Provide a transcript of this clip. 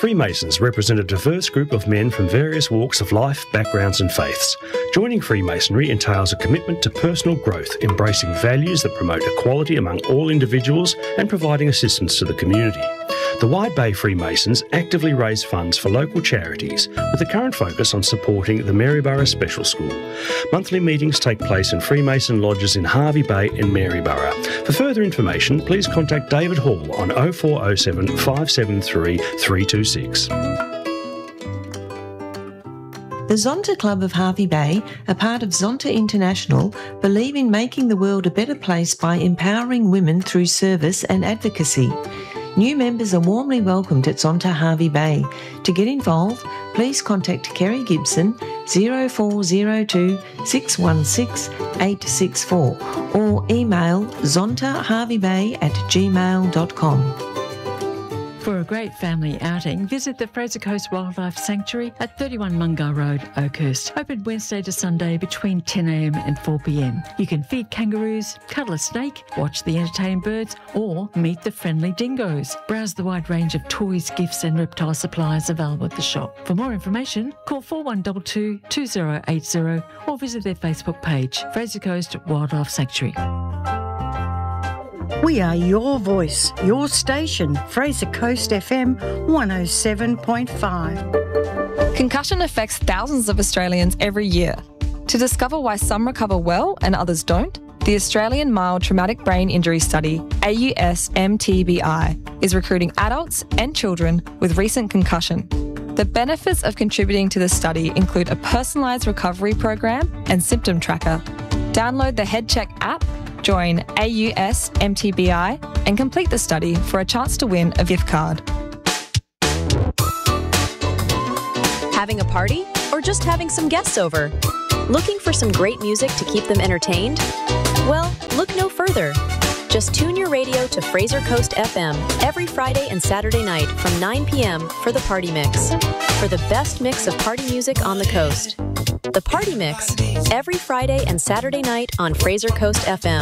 Freemasons represent a diverse group of men from various walks of life, backgrounds and faiths. Joining Freemasonry entails a commitment to personal growth, embracing values that promote equality among all individuals and providing assistance to the community. The Wide Bay Freemasons actively raise funds for local charities with a current focus on supporting the Maryborough Special School. Monthly meetings take place in Freemason lodges in Hervey Bay and Maryborough. For further information, please contact David Hall on 0407 573 326. The Zonta Club of Hervey Bay, a part of Zonta International, believe in making the world a better place by empowering women through service and advocacy. New members are warmly welcomed at Zonta Hervey Bay. To get involved, please contact Kerry Gibson 0402 616 864 or email zontaherveybay@gmail.com. For a great family outing, visit the Fraser Coast Wildlife Sanctuary at 31 Mungar Road, Oakhurst. Open Wednesday to Sunday between 10 a.m. and 4 p.m. You can feed kangaroos, cuddle a snake, watch the entertained birds, or meet the friendly dingoes. Browse the wide range of toys, gifts and reptile supplies available at the shop. For more information, call 4122 2080 or visit their Facebook page, Fraser Coast Wildlife Sanctuary. We are your voice, your station, Fraser Coast FM 107.5. Concussion affects thousands of Australians every year. To discover why some recover well and others don't, the Australian Mild Traumatic Brain Injury Study, AUS-MTBI, is recruiting adults and children with recent concussion. The benefits of contributing to the study include a personalised recovery program and symptom tracker. Download the HeadCheck app, join AUS MTBI and complete the study for a chance to win a gift card. Having a party or just having some guests over? Looking for some great music to keep them entertained? Well, look no further. Just tune your radio to Fraser Coast FM every Friday and Saturday night from 9 p.m. for the Party Mix. For the best mix of party music on the coast. The Party Mix, every Friday and Saturday night on Fraser Coast FM.